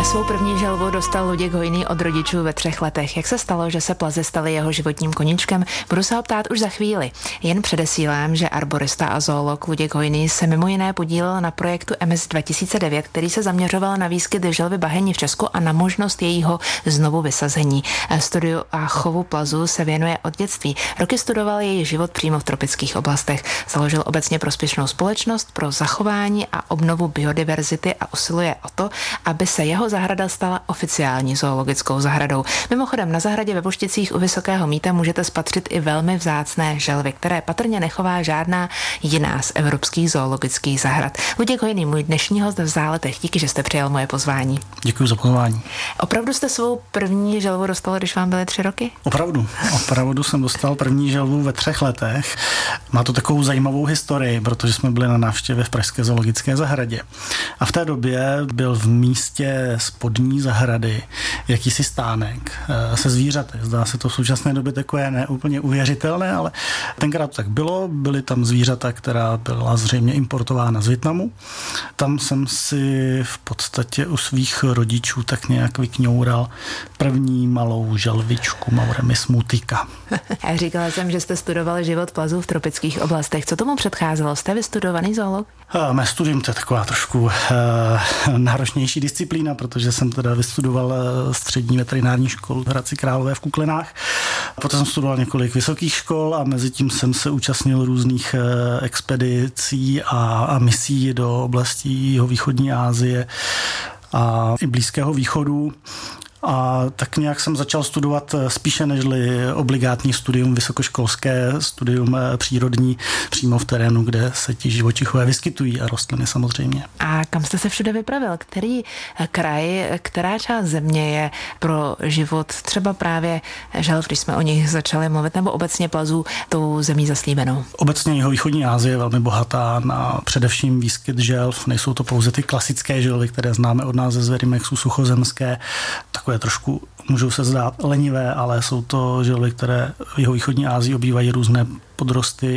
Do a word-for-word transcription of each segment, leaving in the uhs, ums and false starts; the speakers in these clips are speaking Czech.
Svou první želvu dostal Luděk Hojný od rodičů ve třech letech. Jak se stalo, že se plazy staly jeho životním koníčkem, budu se ho ptát už za chvíli. Jen předesílám, že arborista a zoolog Luděk Hojný se mimo jiné podílel na projektu M S dva tisíce devět, který se zaměřoval na výskyt želvy bahenní v Česku a na možnost jejího znovu vysazení. Studiu a chovu plazů se věnuje od dětství. Roky studoval její život přímo v tropických oblastech. Založil obecně prospěšnou společnost pro zachování a obnovu biodiverzity a usiluje o to, aby se jeho zahrada stala oficiální zoologickou zahradou. Mimochodem na zahradě ve Vošticích u Vysokého Mýta můžete spatřit i velmi vzácné želvy, které patrně nechová žádná jiná z evropských zoologických zahrad. Luděk Hojný, můj dnešní host v Záletech. Díky, že jste přijal moje pozvání. Děkuji za pozvání. Opravdu jste svou první želvu dostal, když vám byly tři roky? Opravdu. Opravdu jsem dostal první želvu ve třech letech. Má to takovou zajímavou historii, protože jsme byli na návštěvě v pražské zoologické zahradě. A v té době byl v místě spodní zahrady jakýsi stánek se zvířaty. Zdá se to v současné době takové neúplně uvěřitelné, ale tenkrát tak bylo. Byly tam zvířata, která byla zřejmě importována z Vietnamu. Tam jsem si v podstatě u svých rodičů tak nějak vykňoural první malou želvičku Mauremis mutica. Já říkala jsem, že jste studovali život plazů v tropických oblastech. Co tomu předcházelo? Jste vystudovaný zoolog? Mé studium to je taková trošku uh, náročnější disciplína, protože jsem teda vystudoval střední veterinární školu v Hradci Králové v Kuklenách. Poté jsem studoval několik vysokých škol a mezi tím jsem se účastnil různých uh, expedicí a, a misí do oblastí jihovýchodní Asie a i Blízkého východu. A tak nějak jsem začal studovat spíše nežli obligátní studium vysokoškolské, studium přírodní přímo v terénu, kde se ti živočichové vyskytují a rostliny samozřejmě. A kam jste se všude vypravil? Který kraj, která část země je pro život třeba právě želv, když jsme o nich začali mluvit, nebo obecně plazů tou zemí zaslíbenou? Obecně jihovýchodní Asie je velmi bohatá na především výskyt želv. Nejsou to pouze ty klasické želvy, které známe od nás ze Zverimexu suchozemské, takové trošku můžou se zdát lenivé, ale jsou to želvy, které v jihovýchodní Asii obývají různé podrosty,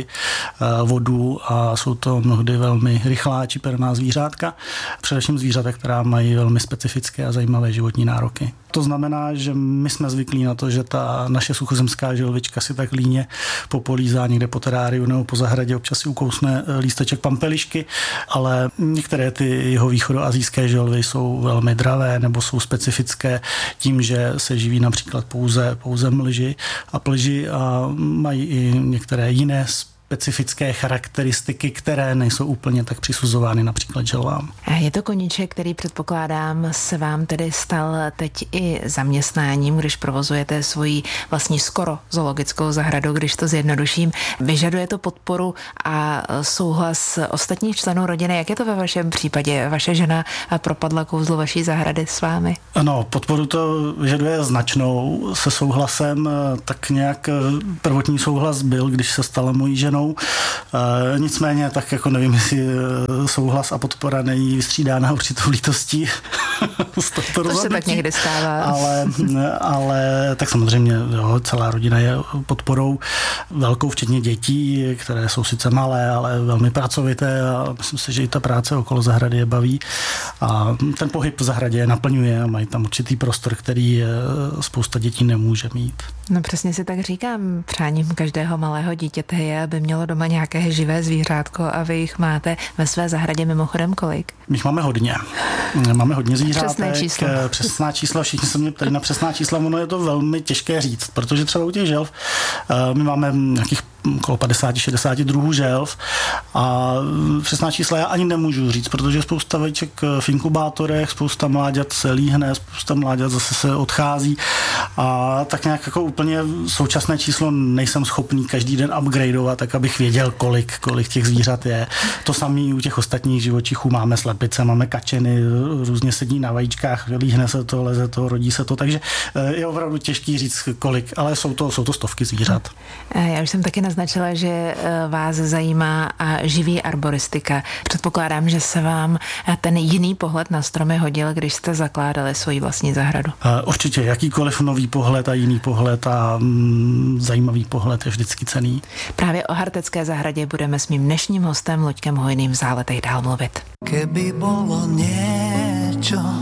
vodu a jsou to mnohdy velmi rychlá čiperná zvířátka. Především zvířata, která mají velmi specifické a zajímavé životní nároky. To znamená, že my jsme zvyklí na to, že ta naše suchozemská želvička si tak líně popolízá někde po teráriu nebo po zahradě, občas si ukousne lísteček pampelišky, ale některé ty jihovýchodoasijské želvy jsou velmi dravé nebo jsou specifické tím, že se živí například pouze, pouze mlži a plži a mají i některé jiné specifické charakteristiky, které nejsou úplně tak přisuzovány například želvám. Je to koníček, který předpokládám se vám tedy stal teď i zaměstnáním, když provozujete svoji vlastní skoro zoologickou zahradu, když to zjednoduším. Vyžaduje to podporu a souhlas ostatních členů rodiny. Jak je to ve vašem případě? Vaše žena propadla kouzlu vaší zahrady s vámi? Ano, podporu to vyžaduje značnou se souhlasem. Tak nějak prvotní souhlas byl, když se stala mojí ženou. E, nicméně, tak jako nevím, jestli souhlas a podpora není vystřídána určitou lítostí. to to se tak někdy stává. Ale, ale tak samozřejmě jo, celá rodina je podporou velkou, včetně dětí, které jsou sice malé, ale velmi pracovité a myslím si, že i ta práce okolo zahrady je baví. A ten pohyb v zahradě naplňuje a mají tam určitý prostor, který spousta dětí nemůže mít. No přesně si tak říkám, přáním každého malého dítěte je, aby mělo doma nějaké živé zvířátko a vy jich máte ve své zahradě mimochodem kolik? My jich máme hodně. Máme hodně zvířátek. Přesné číslo. Přesná čísla, všichni se mě ptají na přesná čísla, ono je to velmi těžké říct, protože třeba u těch želv my máme nějakých okolo padesát šedesát druhů želv a přesná čísla já ani nemůžu říct, protože spousta vajíček v inkubátorech, spousta mláďat se líhne, spousta mláďat zase se odchází a tak nějak jako úplně současné číslo nejsem schopný každý den upgradeovat, tak abych věděl, kolik, kolik těch zvířat je. To samé u těch ostatních živočichů máme slepice, máme kačeny, různě sedí na vajíčkách, líhne se to, leze to, rodí se to, takže je opravdu těžký říct kolik, ale jsou to, jsou to stovky zvířat. Já už jsem taky naznačila, že vás zajímá a živí arboristika. Předpokládám, že se vám ten jiný pohled na stromy hodil, když jste zakládali svoji vlastní zahradu. Určitě, jakýkoliv nový pohled a jiný pohled a mm, zajímavý pohled je vždycky cenný. Právě o Hartecké zahradě budeme s mým dnešním hostem Luďkem Hojným v Záletech dál mluvit. Keby bolo niečo,